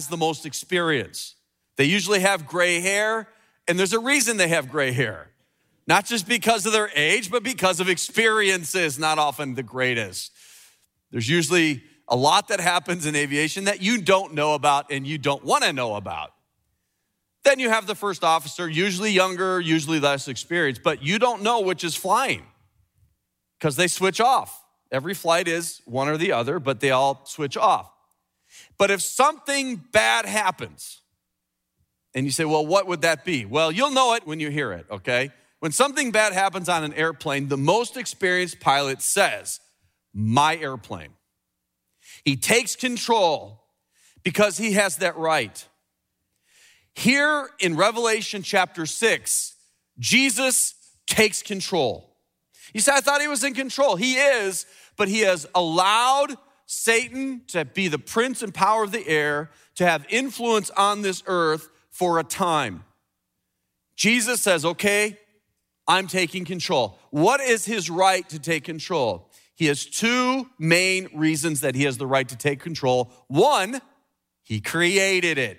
the most experience. They usually have gray hair, and there's a reason they have gray hair. Not just because of their age, but because of experiences, not often the greatest. There's usually a lot that happens in aviation that you don't know about and you don't want to know about. Then you have the first officer, usually younger, usually less experienced, but you don't know which is flying because they switch off. Every flight is one or the other, but they all switch off. But if something bad happens, and you say, well, what would that be? Well, you'll know it when you hear it, okay? When something bad happens on an airplane, the most experienced pilot says, my airplane. He takes control because he has that right. Here in Revelation chapter 6, Jesus takes control. You say, I thought he was in control. He is, but he has allowed Satan to be the prince and power of the air, to have influence on this earth for a time. Jesus says, okay, I'm taking control. What is his right to take control? He has two main reasons that he has the right to take control. One, he created it.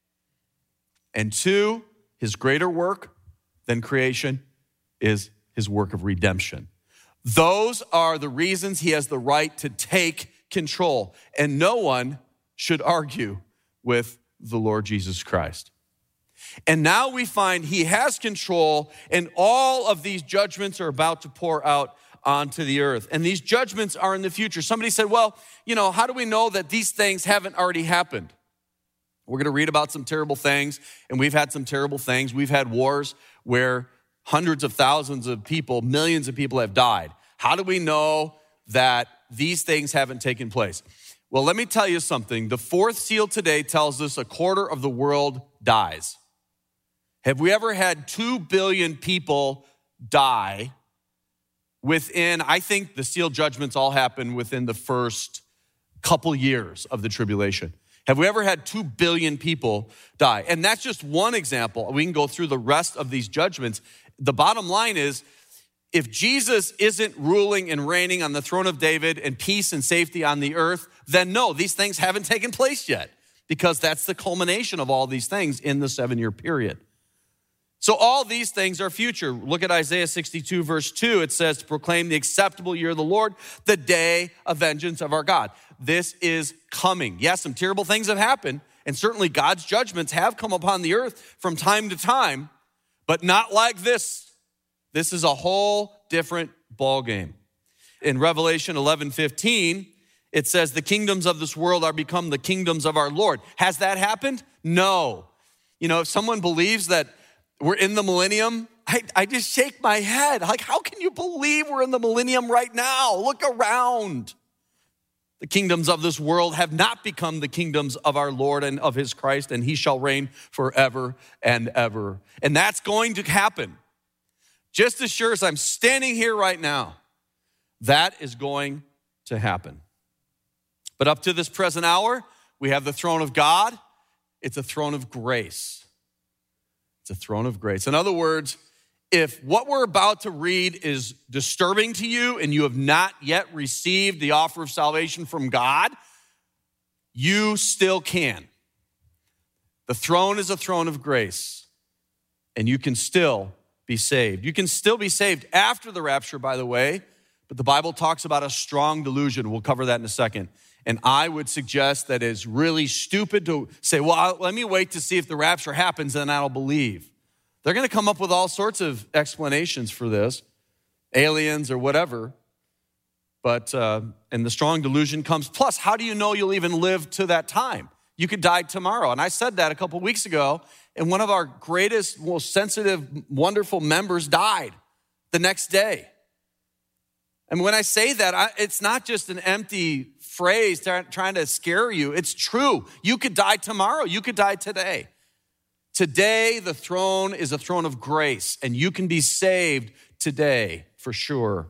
And two, his greater work than creation is his work of redemption. Those are the reasons he has the right to take control. And no one should argue with the Lord Jesus Christ. And now we find he has control, and all of these judgments are about to pour out onto the earth. And these judgments are in the future. Somebody said, well, how do we know that these things haven't already happened? We're going to read about some terrible things, and we've had some terrible things. We've had wars where hundreds of thousands of people, millions of people have died. How do we know that these things haven't taken place? Well, let me tell you something. The fourth seal today tells us a quarter of the world dies. Have we ever had 2 billion people die within, I think the seal judgments all happen within the first couple years of the tribulation. Have we ever had 2 billion people die? And that's just one example. We can go through the rest of these judgments. The bottom line is, if Jesus isn't ruling and reigning on the throne of David and peace and safety on the earth, then no, these things haven't taken place yet, because that's the culmination of all these things in the 7-year period. So all these things are future. Look at Isaiah 62, verse 2. It says, to proclaim the acceptable year of the Lord, the day of vengeance of our God. This is coming. Yes, some terrible things have happened, and certainly God's judgments have come upon the earth from time to time, but not like this. This is a whole different ballgame. In Revelation 11:15, it says, the kingdoms of this world are become the kingdoms of our Lord. Has that happened? No. If someone believes that we're in the millennium, I just shake my head. Like, how can you believe we're in the millennium right now? Look around. The kingdoms of this world have not become the kingdoms of our Lord and of his Christ, and he shall reign forever and ever. And that's going to happen. Just as sure as I'm standing here right now, that is going to happen. But up to this present hour, we have the throne of God. It's a throne of grace. It's a throne of grace. In other words, if what we're about to read is disturbing to you and you have not yet received the offer of salvation from God, you still can. The throne is a throne of grace, and you can still be saved. You can still be saved after the rapture, by the way, but the Bible talks about a strong delusion. We'll cover that in a second. And I would suggest that it's really stupid to say, well, let me wait to see if the rapture happens, and I'll believe. They're going to come up with all sorts of explanations for this, aliens or whatever. But, and the strong delusion comes. Plus, how do you know you'll even live to that time? You could die tomorrow. And I said that a couple weeks ago, and one of our greatest, most sensitive, wonderful members died the next day. And when I say that, it's not just an empty phrase trying to scare you. It's true. You could die tomorrow. You could die today. Today, the throne is a throne of grace, and you can be saved today for sure.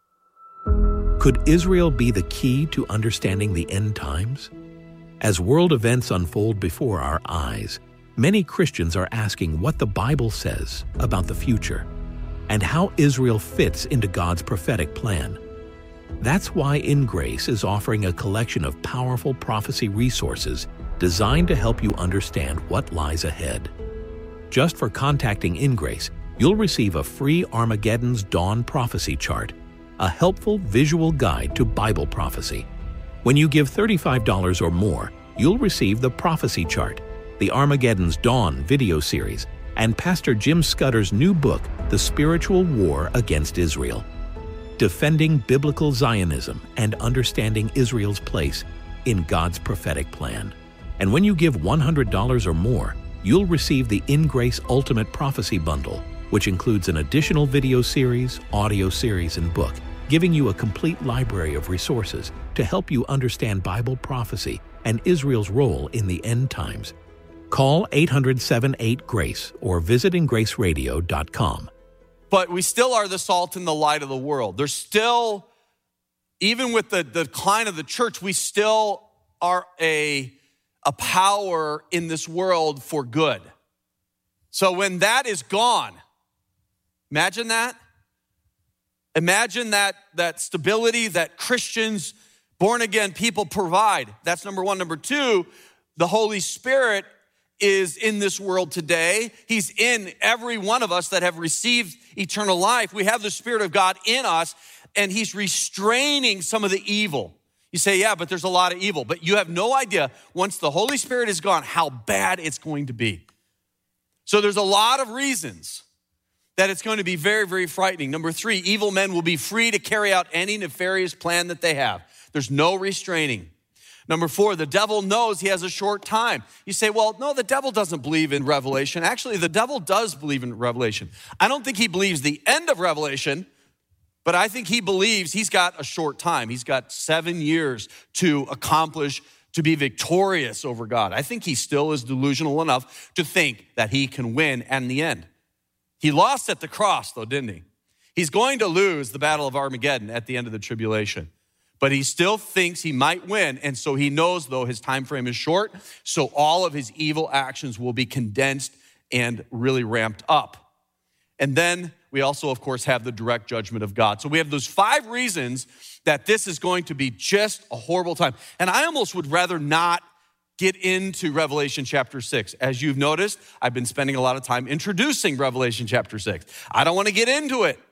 Could Israel be the key to understanding the end times? As world events unfold before our eyes, many Christians are asking what the Bible says about the future and how Israel fits into God's prophetic plan. That's why In Grace is offering a collection of powerful prophecy resources designed to help you understand what lies ahead. Just for contacting InGrace, you'll receive a free Armageddon's Dawn prophecy chart, a helpful visual guide to Bible prophecy. When you give $35 or more, you'll receive the prophecy chart, the Armageddon's Dawn video series, and Pastor Jim Scudder's new book, The Spiritual War Against Israel, Defending Biblical Zionism and Understanding Israel's Place in God's Prophetic Plan. And when you give $100 or more, you'll receive the InGrace Ultimate Prophecy Bundle, which includes an additional video series, audio series, and book, giving you a complete library of resources to help you understand Bible prophecy and Israel's role in the end times. Call 800-78-GRACE or visit ingraceradio.com. But we still are the salt and the light of the world. There's still, even with the decline of the church, we still are a power in this world for good. So when that is gone, imagine that. Imagine that stability that Christians, born-again people provide. That's number one. Number two, the Holy Spirit is in this world today. He's in every one of us that have received eternal life. We have the Spirit of God in us, and he's restraining some of the evil. You say, yeah, but there's a lot of evil. But you have no idea, once the Holy Spirit is gone, how bad it's going to be. So there's a lot of reasons that it's going to be very, very frightening. Number three, evil men will be free to carry out any nefarious plan that they have. There's no restraining. Number four, the devil knows he has a short time. You say, well, no, the devil doesn't believe in Revelation. Actually, the devil does believe in Revelation. I don't think he believes the end of Revelation, but I think he believes he's got a short time. He's got 7 years to accomplish, to be victorious over God. I think he still is delusional enough to think that he can win in the end. He lost at the cross, though, didn't he? He's going to lose the battle of Armageddon at the end of the tribulation. But he still thinks he might win, and so he knows, though, his time frame is short, so all of his evil actions will be condensed and really ramped up. And then we also, of course, have the direct judgment of God. So we have those 5 reasons that this is going to be just a horrible time. And I almost would rather not get into Revelation chapter 6. As you've noticed, I've been spending a lot of time introducing Revelation chapter 6. I don't want to get into it.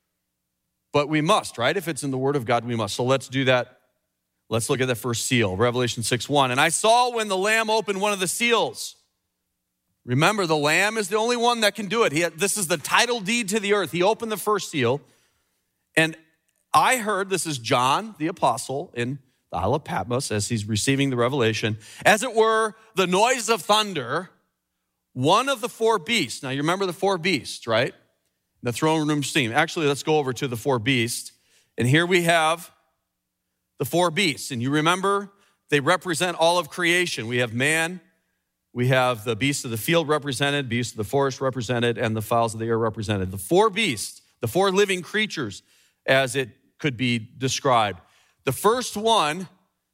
But we must, right? If it's in the Word of God, we must. So let's do that. Let's look at the first seal, Revelation 6:1. And I saw when the Lamb opened one of the seals. Remember, the Lamb is the only one that can do it. This is the title deed to the earth. He opened the first seal. And I heard, this is John, the apostle, in the Isle of Patmos, as he's receiving the revelation, as it were, the noise of thunder, one of the 4 beasts. Now, you remember the 4 beasts, right? The throne room scene. Actually, let's go over to the 4 beasts. And here we have the 4 beasts. And you remember, they represent all of creation. We have man, we have the beasts of the field represented, beasts of the forest represented, and the fowls of the air represented. The 4 beasts, the 4 living creatures, as it could be described. The first one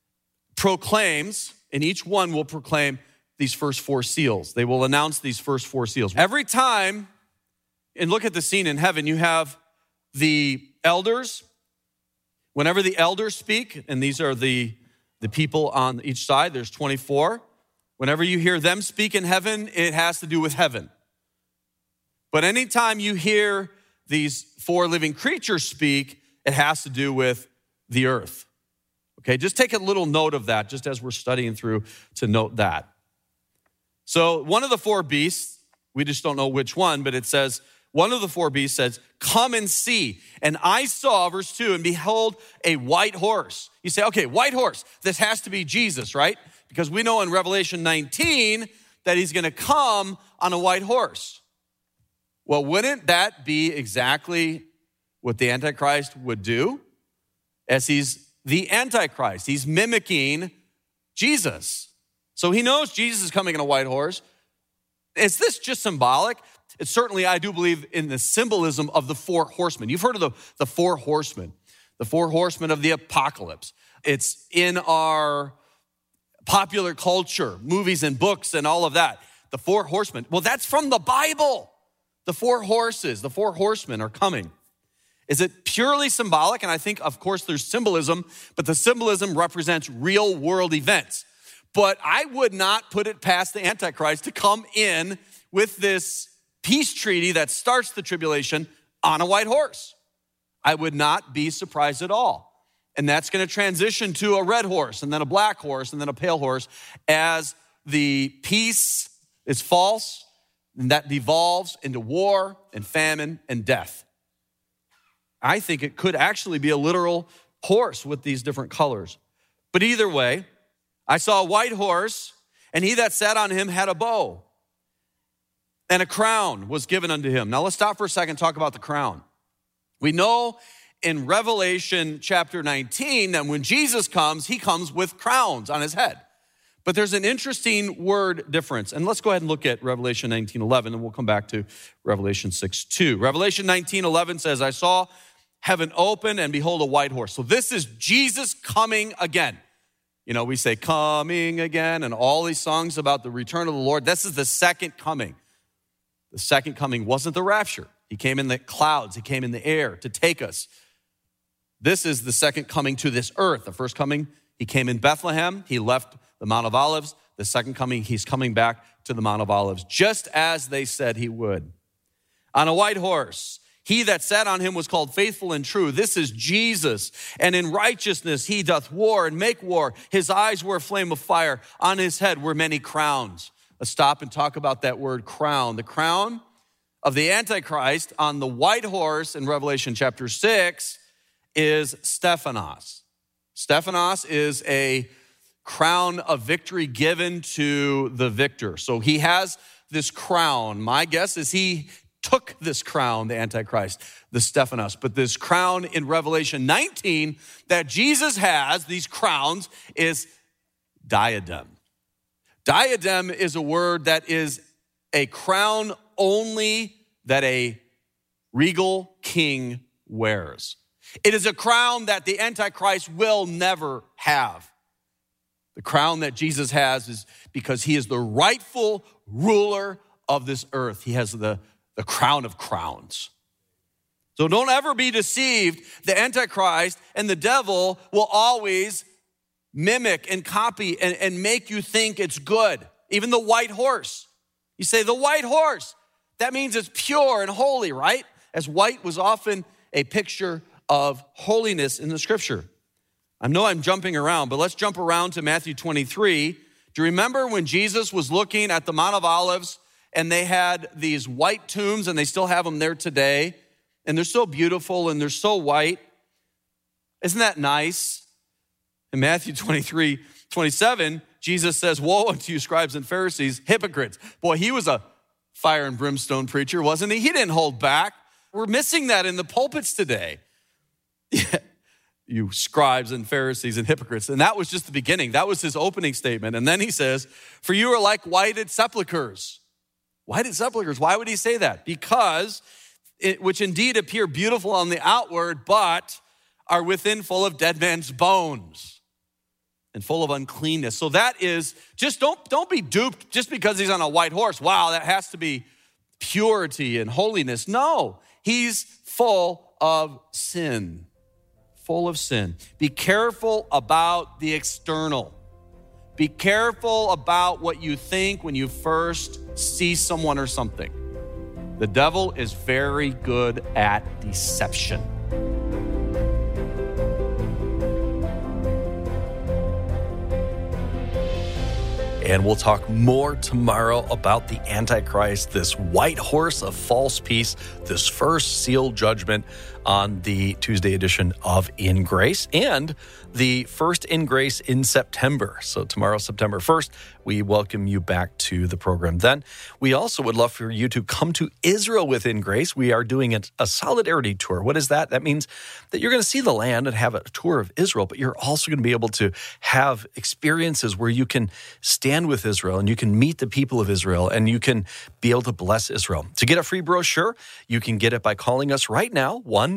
proclaims, and each one will proclaim these first 4 seals. They will announce these first 4 seals. Every time, and look at the scene in heaven, you have the elders. Whenever the elders speak, and these are the people on each side, there's 24. Whenever you hear them speak in heaven, it has to do with heaven. But anytime you hear these 4 living creatures speak, it has to do with the earth. Okay, just take a little note of that, just as we're studying through, to note that. So one of the 4 beasts, we just don't know which one, but it says, one of the 4 beasts says, come and see. And I saw, verse 2, and behold, a white horse. You say, okay, white horse. This has to be Jesus, right? Because we know in Revelation 19 that he's going to come on a white horse. Well, wouldn't that be exactly what the Antichrist would do? As he's the Antichrist. He's mimicking Jesus. So he knows Jesus is coming on a white horse. Is this just symbolic? It's certainly, I do believe in the symbolism of the 4 horsemen. You've heard of the 4 horsemen, the 4 horsemen of the apocalypse. It's in our popular culture, movies and books and all of that. The 4 horsemen. Well, that's from the Bible. The 4 horses, the 4 horsemen are coming. Is it purely symbolic? And I think, of course, there's symbolism, but the symbolism represents real world events. But I would not put it past the Antichrist to come in with this peace treaty that starts the tribulation on a white horse. I would not be surprised at all. And that's going to transition to a red horse, and then a black horse, and then a pale horse, as the peace is false, and that devolves into war and famine and death. I think it could actually be a literal horse with these different colors. But either way, I saw a white horse, and he that sat on him had a bow, and a crown was given unto him. Now let's stop for a second and talk about the crown. We know in Revelation chapter 19 that when Jesus comes, he comes with crowns on his head. But there's an interesting word difference. And let's go ahead and look at Revelation 19:11, and we'll come back to Revelation 6:2. Revelation 19:11 says, I saw heaven open, and behold, a white horse. So this is Jesus coming again. You know, we say coming again, and all these songs about the return of the Lord. This is the second coming. The second coming wasn't the rapture. He came in the clouds. He came in the air to take us. This is the second coming to this earth. The first coming, he came in Bethlehem. He left the Mount of Olives. The second coming, he's coming back to the Mount of Olives, just as they said he would. On a white horse, he that sat on him was called Faithful and True. This is Jesus. And in righteousness he doth war and make war. His eyes were a flame of fire. On his head were many crowns. Let's stop and talk about that word crown. The crown of the Antichrist on the white horse in Revelation chapter 6 is Stephanos. Stephanos is a crown of victory given to the victor. So he has this crown. My guess is he took this crown, the Antichrist, the Stephanos. But this crown in Revelation 19 that Jesus has, these crowns, is diadem. Diadem is a word that is a crown only that a regal king wears. It is a crown that the Antichrist will never have. The crown that Jesus has is because he is the rightful ruler of this earth. He has the crown of crowns. So don't ever be deceived. The Antichrist and the devil will always mimic and copy and make you think it's good. Even the white horse. You say, the white horse. That means it's pure and holy, right? As white was often a picture of holiness in the scripture. I know I'm jumping around, but let's jump around to Matthew 23. Do you remember when Jesus was looking at the Mount of Olives and they had these white tombs, and they still have them there today, and they're so beautiful and they're so white? Isn't that nice? In Matthew 23:27, Jesus says, woe unto you, scribes and Pharisees, hypocrites. Boy, he was a fire and brimstone preacher, wasn't he? He didn't hold back. We're missing that in the pulpits today. Yeah. You scribes and Pharisees and hypocrites. And that was just the beginning. That was his opening statement. And then he says, for you are like whited sepulchres. Whited sepulchres. Why would he say that? Because which indeed appear beautiful on the outward, but are within full of dead man's bones and full of uncleanness. So that is, just don't be duped just because he's on a white horse. Wow, that has to be purity and holiness. No, he's full of sin. Full of sin. Be careful about the external. Be careful about what you think when you first see someone or something. The devil is very good at deception. And we'll talk more tomorrow about the Antichrist, this white horse of false peace, this first sealed judgment on the Tuesday edition of In Grace, and the first In Grace in September. So tomorrow, September 1st, we welcome you back to the program then. We also would love for you to come to Israel with In Grace. We are doing a solidarity tour. What is that? That means that you're going to see the land and have a tour of Israel, but you're also going to be able to have experiences where you can stand with Israel and you can meet the people of Israel and you can be able to bless Israel. To get a free brochure, you can get it by calling us right now,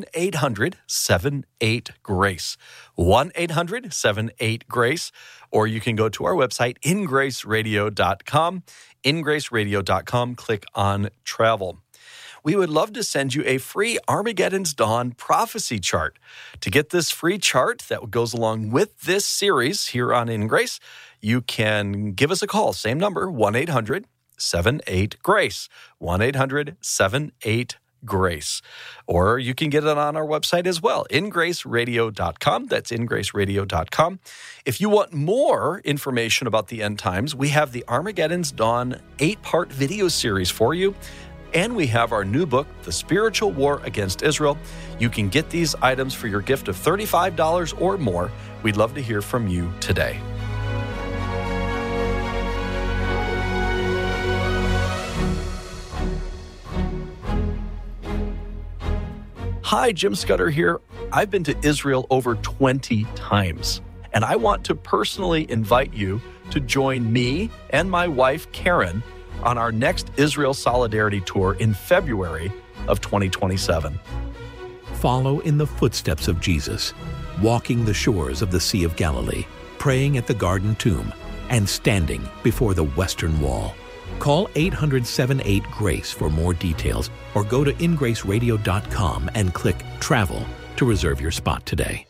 1-800-78-GRACE. 1-800-78-GRACE, or you can go to our website, ingraceradio.com, ingraceradio.com, click on travel. We would love to send you a free Armageddon's Dawn prophecy chart. To get this free chart that goes along with this series here on In Grace, you can give us a call. Same number, 1-800-78-GRACE, 1-800-78-GRACE. Or you can get it on our website as well, ingraceradio.com. That's ingraceradio.com. If you want more information about the end times, we have the Armageddon's Dawn 8-part video series for you. And we have our new book, The Spiritual War Against Israel. You can get these items for your gift of $35 or more. We'd love to hear from you today. Hi, Jim Scudder here. I've been to Israel over 20 times, and I want to personally invite you to join me and my wife, Karen, on our next Israel Solidarity Tour in February of 2027. Follow in the footsteps of Jesus, walking the shores of the Sea of Galilee, praying at the Garden Tomb, and standing before the Western Wall. Call 800-78-GRACE for more details, or go to ingraceradio.com and click Travel to reserve your spot today.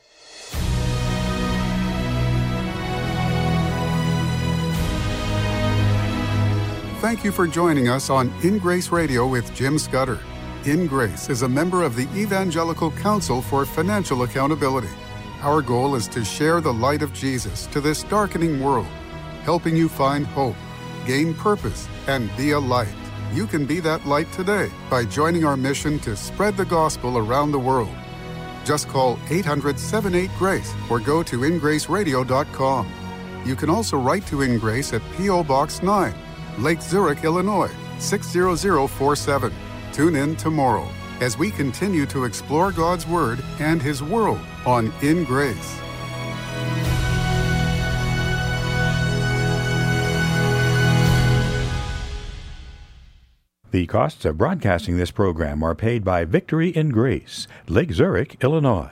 Thank you for joining us on In Grace Radio with Jim Scudder. In Grace is a member of the Evangelical Council for Financial Accountability. Our goal is to share the light of Jesus to this darkening world, helping you find hope, gain purpose, and be a light. You can be that light today by joining our mission to spread the gospel around the world. Just call 800-78-GRACE or go to ingraceradio.com. You can also write to In Grace at P.O. Box 9, Lake Zurich, Illinois, 60047. Tune in tomorrow as we continue to explore God's Word and His world on In Grace. The costs of broadcasting this program are paid by Victory in Grace, Lake Zurich, Illinois.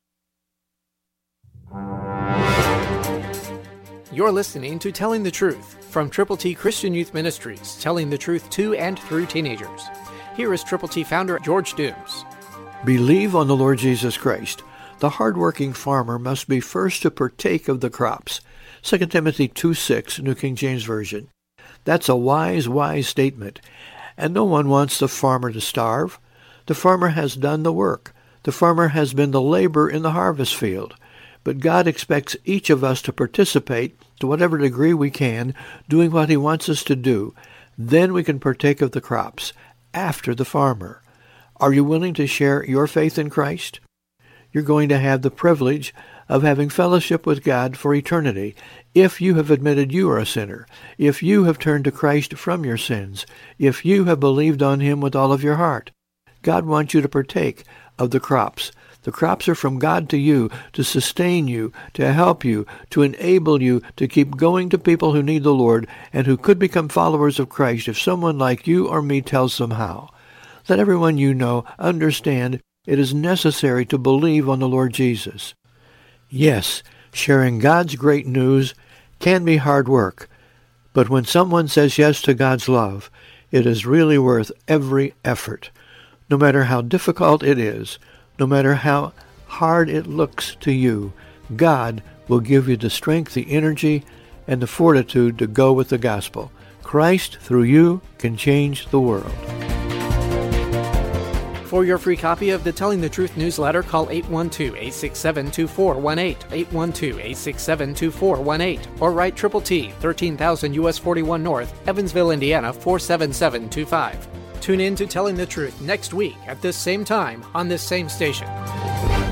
You're listening to Telling the Truth from Triple T Christian Youth Ministries, telling the truth to and through teenagers. Here is Triple T founder George Dooms. Believe on the Lord Jesus Christ. The hard-working farmer must be first to partake of the crops. 2 Timothy 2:6, New King James Version. That's a wise statement. And no one wants the farmer to starve. The farmer has done the work. The farmer has been the labor in the harvest field. But God expects each of us to participate to whatever degree we can, doing what He wants us to do. Then we can partake of the crops, after the farmer. Are you willing to share your faith in Christ? You're going to have the privilege of having fellowship with God for eternity if you have admitted you are a sinner, if you have turned to Christ from your sins, if you have believed on Him with all of your heart. God wants you to partake of the crops. The crops are from God to you, to sustain you, to help you, to enable you to keep going to people who need the Lord and who could become followers of Christ if someone like you or me tells them how. Let everyone you know understand it is necessary to believe on the Lord Jesus. Yes, sharing God's great news can be hard work, but when someone says yes to God's love, it is really worth every effort. No matter how difficult it is, no matter how hard it looks to you, God will give you the strength, the energy, and the fortitude to go with the gospel. Christ, through you, can change the world. For your free copy of the Telling the Truth newsletter, call 812-867-2418, 812-867-2418, or write Triple T, 13,000 U.S. 41 North, Evansville, Indiana, 47725. Tune in to Telling the Truth next week at this same time on this same station.